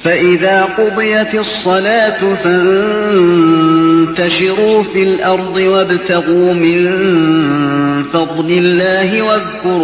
فإذا قضيت الصلاة فانتشروا في الأرض وابتغوا من فضل الله واذكروا